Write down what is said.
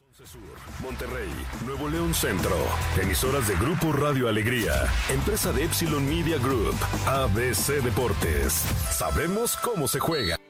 Sur, Monterrey, Nuevo León Centro, emisoras de Grupo Radio Alegría, empresa de Epsilon Media Group, ABC Deportes. Sabemos cómo se juega.